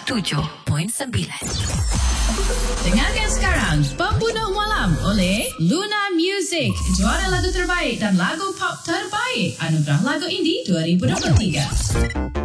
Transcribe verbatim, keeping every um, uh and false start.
tujuh perpuluhan sembilan. Dengarkan sekarang Pembunuh Malam oleh Luna Music, juara lagu terbaik dan lagu pop terbaik Anugerah Lagu Indie dua ribu dua puluh tiga.